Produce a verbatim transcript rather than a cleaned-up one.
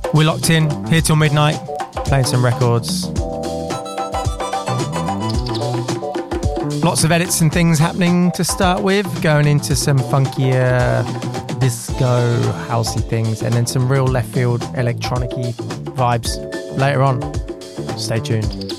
We're locked in, here till midnight, playing some records. Lots of edits and things happening to start with, going into some funkier disco, housey things, and then some real left field electronic-y vibes later on. Stay tuned.